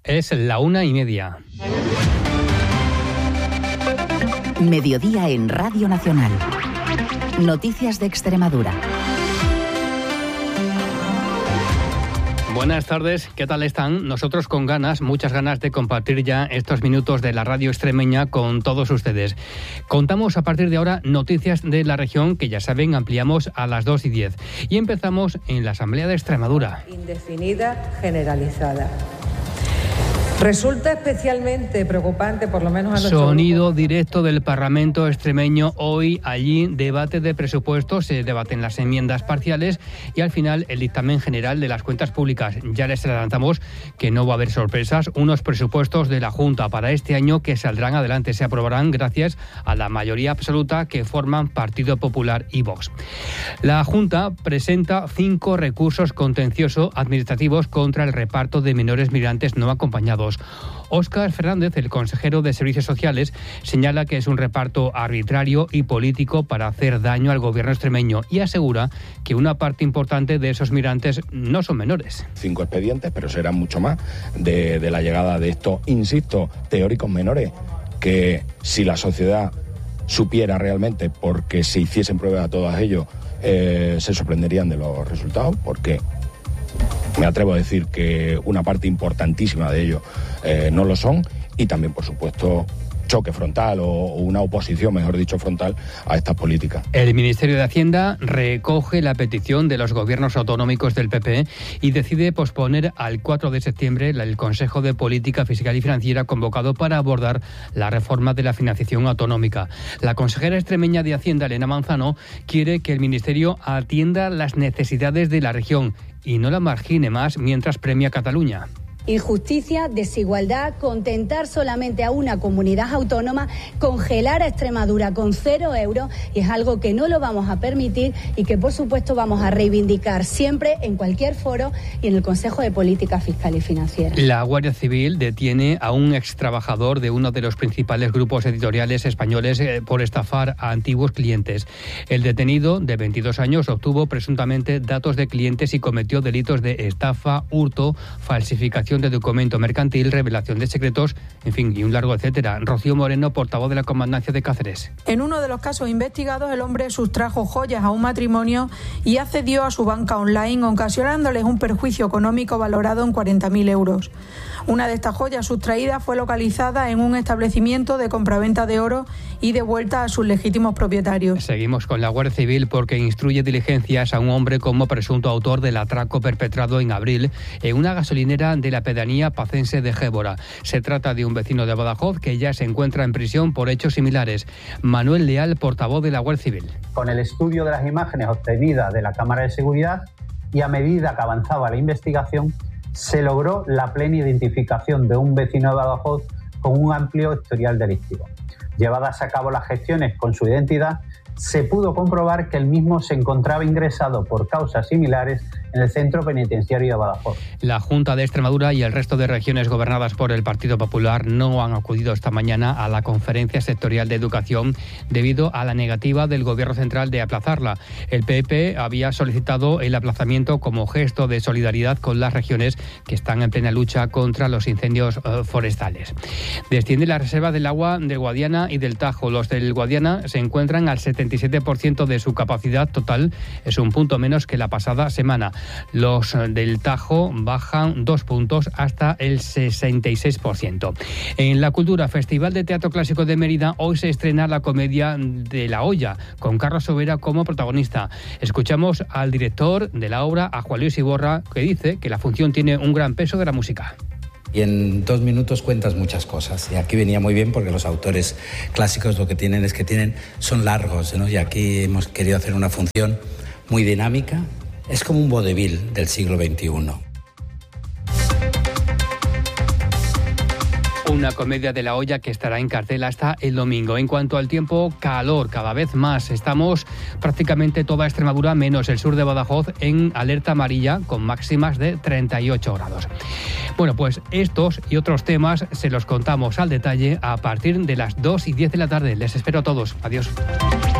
Es la 1:30. Mediodía en Radio Nacional. Noticias de Extremadura. Buenas tardes, ¿qué tal están? Nosotros con muchas ganas de compartir ya estos minutos de la radio extremeña con todos ustedes. Contamos a partir de ahora noticias de la región que ya saben ampliamos a las 2:10 y empezamos en la Asamblea de Extremadura. Indefinida, generalizada. Resulta especialmente preocupante, por lo menos a nuestro Sonido grupo. directo del Parlamento extremeño. Hoy allí debate de presupuestos, se debaten las enmiendas parciales y al final el dictamen general de las cuentas públicas. Ya les adelantamos que no va a haber sorpresas. Unos presupuestos de la Junta para este año que saldrán adelante, se aprobarán gracias a la mayoría absoluta que forman Partido Popular y Vox. La Junta presenta 5 recursos contencioso administrativos contra el reparto de menores migrantes no acompañados. Óscar Fernández, el consejero de Servicios Sociales, señala que es un reparto arbitrario y político para hacer daño al gobierno extremeño y asegura que una parte importante de esos migrantes no son menores. 5 expedientes, pero serán mucho más de la llegada de estos, insisto, teóricos menores, que si la sociedad supiera realmente, porque se hiciesen pruebas a todos ellos, se sorprenderían de los resultados, porque me atrevo a decir que una parte importantísima de ellos no lo son, y también, por supuesto, choque frontal o una oposición, mejor dicho, frontal a estas políticas. El Ministerio de Hacienda recoge la petición de los gobiernos autonómicos del PP y decide posponer al 4 de septiembre el Consejo de Política Fiscal y Financiera convocado para abordar la reforma de la financiación autonómica. La consejera extremeña de Hacienda, Elena Manzano, quiere que el Ministerio atienda las necesidades de la región y no la margine más mientras premia Cataluña. Injusticia, desigualdad, contentar solamente a una comunidad autónoma, congelar a Extremadura con 0 euros, y es algo que no lo vamos a permitir y que por supuesto vamos a reivindicar siempre en cualquier foro y en el Consejo de Política Fiscal y Financiera. La Guardia Civil detiene a un extrabajador de uno de los principales grupos editoriales españoles por estafar a antiguos clientes. El detenido, de 22 años, obtuvo presuntamente datos de clientes y cometió delitos de estafa, hurto, falsificación de documento mercantil, revelación de secretos, en fin, y un largo etcétera. Rocío Moreno, portavoz de la Comandancia de Cáceres. En uno de los casos investigados, el hombre sustrajo joyas a un matrimonio y accedió a su banca online, ocasionándoles un perjuicio económico valorado en 40.000 euros. Una de estas joyas sustraídas fue localizada en un establecimiento de compraventa de oro y devuelta a sus legítimos propietarios. Seguimos con la Guardia Civil porque instruye diligencias a un hombre como presunto autor del atraco perpetrado en abril en una gasolinera de la pedanía pacense de Gébora. Se trata de un vecino de Badajoz que ya se encuentra en prisión por hechos similares. Manuel Leal, portavoz de la Guardia Civil. Con el estudio de las imágenes obtenidas de la cámara de seguridad y a medida que avanzaba la investigación, se logró la plena identificación de un vecino de Badajoz con un amplio historial delictivo. Llevadas a cabo las gestiones con su identidad, se pudo comprobar que el mismo se encontraba ingresado por causas similares en el centro penitenciario de Badajoz. La Junta de Extremadura y el resto de regiones gobernadas por el Partido Popular no han acudido esta mañana a la Conferencia Sectorial de Educación debido a la negativa del Gobierno central de aplazarla. El PP había solicitado el aplazamiento como gesto de solidaridad con las regiones que están en plena lucha contra los incendios forestales. Desciende la reserva del agua del Guadiana y del Tajo. Los del Guadiana se encuentran al 77% de su capacidad total, es un punto menos que la pasada semana. Los del Tajo bajan 2 puntos hasta el 66%. En la cultura, Festival de Teatro Clásico de Mérida, hoy se estrena la comedia de La Olla, con Carlos Sobera como protagonista. Escuchamos al director de la obra, a Juan Luis Iborra, que dice que la función tiene un gran peso de la música. Y en 2 minutos cuentas muchas cosas. Y aquí venía muy bien porque los autores clásicos lo que tienen es que son largos, ¿no? Y aquí hemos querido hacer una función muy dinámica. Es como un vodevil del siglo XXI. Una comedia de La Olla que estará en cartel hasta el domingo. En cuanto al tiempo, calor cada vez más. Estamos prácticamente toda Extremadura, menos el sur de Badajoz, en alerta amarilla con máximas de 38 grados. Bueno, pues estos y otros temas se los contamos al detalle a partir de las 2:10 de la tarde. Les espero a todos. Adiós.